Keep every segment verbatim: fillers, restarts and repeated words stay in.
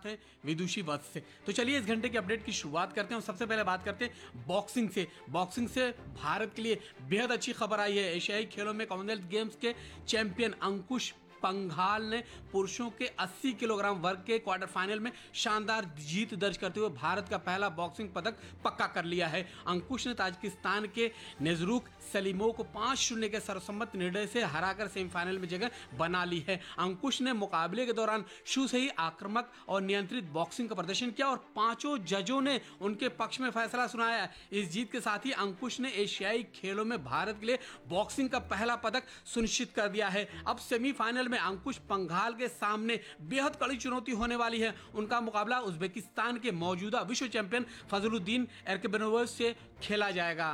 है विदुषी वत्स से। तो चलिए इस घंटे की अपडेट की शुरुआत करते हैं और सबसे पहले बात करते हैं बॉक्सिंग से। बॉक्सिंग से भारत के लिए बेहद अच्छी खबर आई है। एशियाई खेलों में कॉमनवेल्थ गेम्स के चैंपियन अंकुश पंघाल ने पुरुषों के अस्सी किलोग्राम वर्ग के क्वार्टर फाइनल में शानदार जीत दर्ज करते हुए भारत का पहला बॉक्सिंग पदक पक्का कर लिया है। अंकुश ने ताजिकिस्तान के नेजरुक सलीमोव को पांच शून्य के सर्वसम्मत निर्णय से हराकर सेमीफाइनल में जगह बना ली है। अंकुश ने मुकाबले के दौरान शुरू से ही आक्रामक और नियंत्रित बॉक्सिंग का प्रदर्शन किया और पांचों जजों ने उनके पक्ष में फैसला सुनाया। इस जीत के साथ ही अंकुश ने एशियाई खेलों में भारत के लिए बॉक्सिंग का पहला पदक सुनिश्चित कर दिया है। अब सेमीफाइनल में अंकुश पंघाल के सामने बेहद कड़ी चुनौती होने वाली है। उनका मुकाबला उज्बेकिस्तान के मौजूदा विश्व चैंपियन फजलुद्दीन एर्कबेनोव से खेला जाएगा।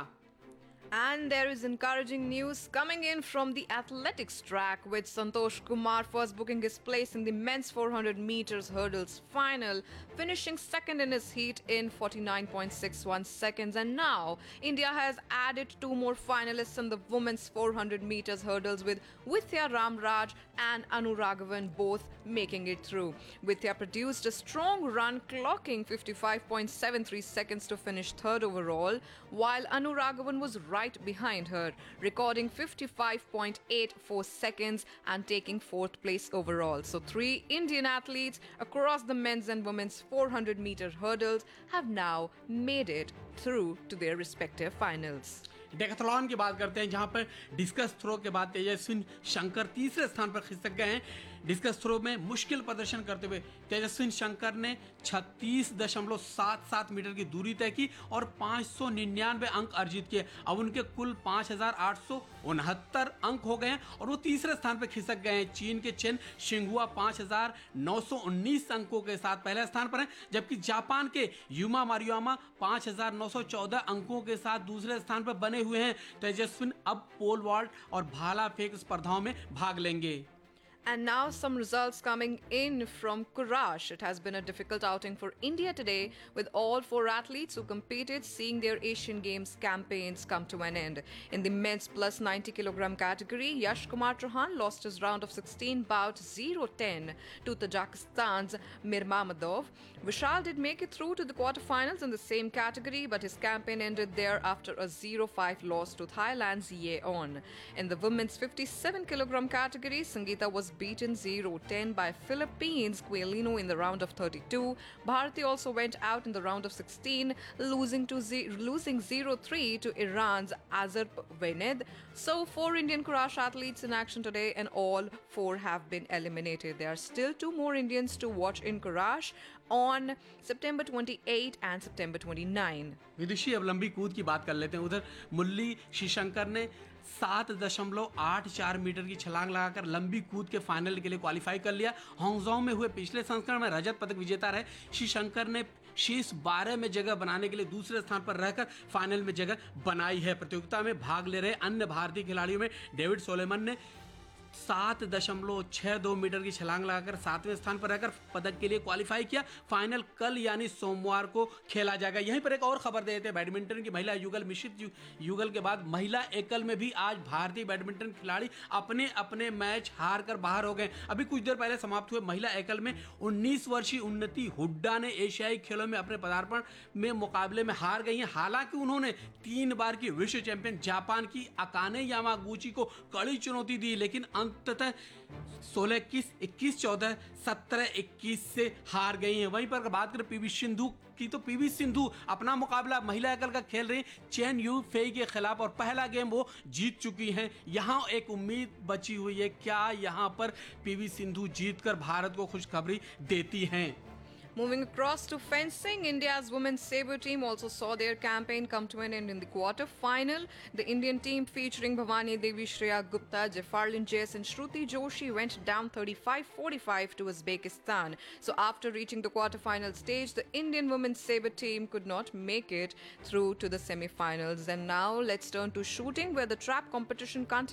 And there is encouraging news coming in from the athletics track, with Santosh Kumar first booking his place in the men's four hundred meters hurdles final, finishing second in his heat in forty-nine point six one seconds. And now India has added two more finalists in the women's four hundred meters hurdles, with Vidya Ramraj and Anu Raghavan both making it through. Vidya produced a strong run, clocking fifty-five point seven three seconds to finish third overall, while Anu Raghavan was right right behind her, recording fifty-five point eight four seconds and taking fourth place overall. So three Indian athletes across the men's and women's four hundred meter hurdles have now made it through to their respective finals. Decathlon की बात करते हैं, जहां पर discus throw के बाद तेजस्विन शंकर तीसरे स्थान पर खिसक गए हैं। डिस्कस थ्रो में मुश्किल प्रदर्शन करते हुए तेजस्विन शंकर ने छत्तीस दशमलव सात सात मीटर की दूरी तय की और पाँच सौ निन्यानवे अंक अर्जित किए। अब उनके कुल पाँच हजार आठ सौ उनहत्तर अंक हो गए हैं और वो तीसरे स्थान पर खिसक गए हैं। चीन के चेन शिंगुआ पाँच हजार नौ सौ उन्नीस अंकों के साथ पहले स्थान पर हैं, जबकि जापान के युमा मारियामा पाँच हजार नौ सौ चौदह अंकों के साथ दूसरे स्थान पर बने हुए हैं। तेजस्विन अब पोल वॉल्ट और भाला फेंक स्पर्धाओं में भाग लेंगे। And now some results coming in from Kurash. It has been a difficult outing for India today, with all four athletes who competed seeing their Asian Games campaigns come to an end. In the men's plus ninety kilogram category, Yash Kumar Chauhan lost his round of sixteen bout zero ten to Tajikistan's Mirmamedov. Vishal did make it through to the quarterfinals in the same category, but his campaign ended there after a zero five loss to Thailand's Yeon. In the women's fifty-seven kilogram category, Sangeeta was beaten zero ten by Philippines' Quelino in the round of thirty-two. Bharati also went out in the round of sixteen, losing to ze- losing zero three to Iran's Azar Vened. So four Indian Kurash athletes in action today, and all four have been eliminated. There are still two more Indians to watch in Kurash on September twenty-eighth and September twenty-ninth. विदुषी अब लंबी कूद की बात कर लेते हैं। उधर मुरली श्रीशंकर ने सात दशमलव आठ चार मीटर की छलांग लगाकर लंबी कूद के फाइनल के लिए क्वालिफाई कर लिया। हांगझोउ में हुए पिछले संस्करण में रजत पदक विजेता रहे श्रीशंकर ने शीर्ष बारह में जगह बनाने के लिए दूसरे स्थान पर रहकर फाइनल में जगह बनाई है। प्रतियोगिता में भाग ले रहे अन्य भारतीय खिलाड़ियों में डेविड सोलेमन ने सात दशमलव छह दो मीटर की छलांग लगाकर सातवें स्थान पर रहकर पदक के लिए क्वालिफाई किया। फाइनल कल यानी सोमवार को खेला जाएगा। यहीं पर एक और खबर दे देते हैं, बैडमिंटन की महिला युगल मिश्रित यु, युगल के बाद महिला एकल में भी आज भारतीय बैडमिंटन खिलाड़ी अपने अपने मैच हार कर बाहर हो गए। अभी कुछ देर पहले समाप्त हुए महिला एकल में उन्नीस वर्षीय उन्नति हुड्डा ने एशियाई खेलों में अपने पदार्पण में मुकाबले में हार गई हैं। हालांकि उन्होंने तीन बार की विश्व चैंपियन जापान की अकाने यामागुची को कड़ी चुनौती दी, लेकिन अंततः सोलह इक्कीस, इक्कीस चौदह, सत्रह इक्कीस से हार गई हैं। वहीं पर बात करें पीवी सिंधु की, तो पीवी सिंधु अपना मुकाबला महिला एकल का खेल रही चेन यू फेई के खिलाफ और पहला गेम वो जीत चुकी हैं। यहां एक उम्मीद बची हुई है, क्या यहां पर पीवी सिंधु जीतकर भारत को खुशखबरी देती हैं? Moving across to fencing, India's women's sabre team also saw their campaign come to an end in the quarter-final. The Indian team featuring Bhavani Devi, Shreya Gupta, Jafarlin Jess and Shruti Joshi went down thirty-five forty-five to Uzbekistan. So after reaching the quarter-final stage, the Indian women's sabre team could not make it through to the semi-finals. And now let's turn to shooting, where the trap competition continues.